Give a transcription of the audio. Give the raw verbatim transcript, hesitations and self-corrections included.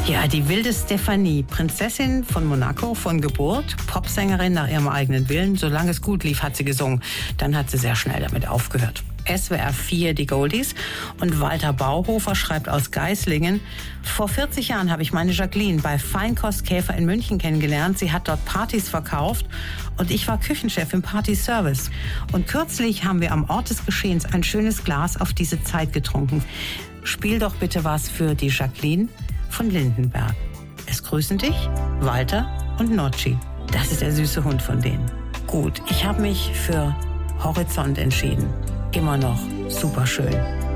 Ja, die wilde Stefanie, Prinzessin von Monaco von Geburt, Popsängerin nach ihrem eigenen Willen. Solange es gut lief, hat sie gesungen. Dann hat sie sehr schnell damit aufgehört. S W R vier, die Goldies. Und Walter Bauhofer schreibt aus Geislingen: Vor vierzig Jahren habe ich meine Jacqueline bei Feinkostkäfer in München kennengelernt. Sie hat dort Partys verkauft und ich war Küchenchef im Partyservice. Und kürzlich haben wir am Ort des Geschehens ein schönes Glas auf diese Zeit getrunken. Spiel doch bitte was für die Jacqueline von Lindenberg. Es grüßen dich Walter und Nocci. Das ist der süße Hund von denen. Gut, ich habe mich für Horizont entschieden. Immer noch super schön.